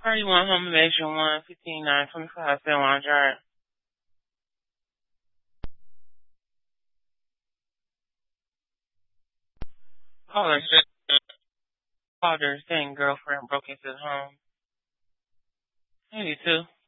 Party One Home Invasion 1, 15-9-25 San Juan Drive. Caller called her saying girlfriend broke into the home. Hey, you too.